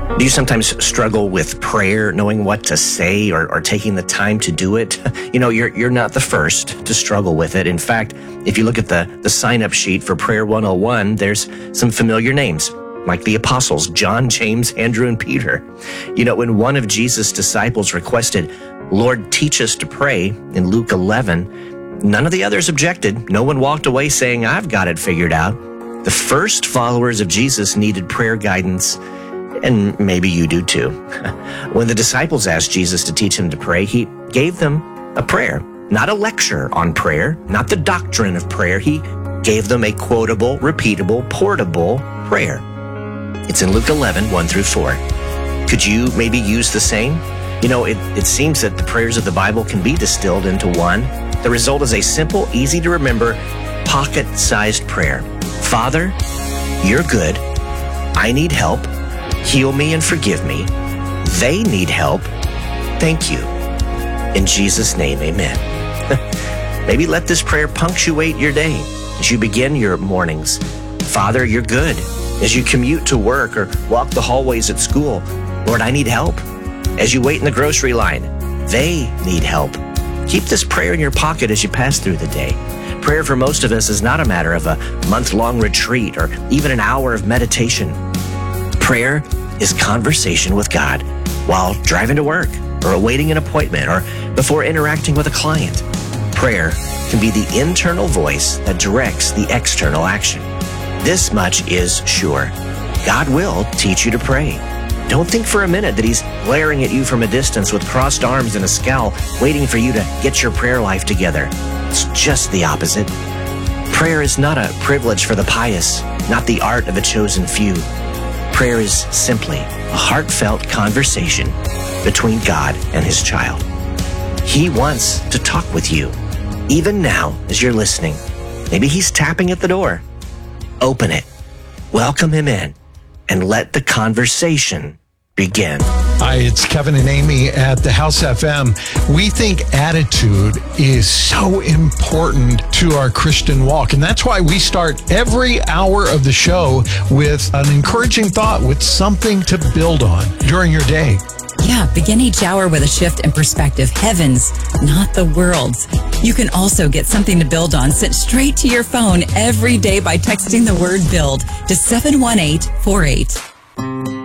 Do you sometimes struggle with prayer, knowing what to say or taking the time to do it? You know, you're not the first to struggle with it. In fact, if you look at the sign-up sheet for Prayer 101, there's some familiar names, like the apostles, John, James, Andrew, and Peter. You know, when one of Jesus' disciples requested, "Lord, teach us to pray," in Luke 11, none of the others objected. No one walked away saying, "I've got it figured out." The first followers of Jesus needed prayer guidance, and maybe you do too. When the disciples asked Jesus to teach them to pray, he gave them a prayer, not a lecture on prayer, not the doctrine of prayer. He gave them a quotable, repeatable, portable prayer. It's in Luke 11, 1 through 4. Could you maybe use the same? You know, it seems that the prayers of the Bible can be distilled into one. The result is a simple, easy to remember, pocket-sized prayer. Father, you're good. I need help. Heal me and forgive me. They need help. Thank you. In Jesus' name, amen. Maybe let this prayer punctuate your day as you begin your mornings. Father, you're good. As you commute to work or walk the hallways at school, Lord, I need help. As you wait in the grocery line, they need help. Keep this prayer in your pocket as you pass through the day. Prayer for most of us is not a matter of a month-long retreat or even an hour of meditation. Prayer is conversation with God while driving to work or awaiting an appointment or before interacting with a client. Prayer can be the internal voice that directs the external action. This much is sure. God will teach you to pray. Don't think for a minute that he's glaring at you from a distance with crossed arms and a scowl, waiting for you to get your prayer life together. It's just the opposite. Prayer is not a privilege for the pious, not the art of a chosen few. Prayer is simply a heartfelt conversation between God and his child. He wants to talk with you, even now as you're listening. Maybe he's tapping at the door. Open it, welcome him in, and let the conversation begin. Hi, it's Kevin and Amy at the House FM. We think attitude is so important to our Christian walk, and that's why we start every hour of the show with an encouraging thought, with something to build on during your day. Yeah, begin each hour with a shift in perspective. Heavens, not the world's. You can also get something to build on sent straight to your phone every day by texting the word BUILD to 71848.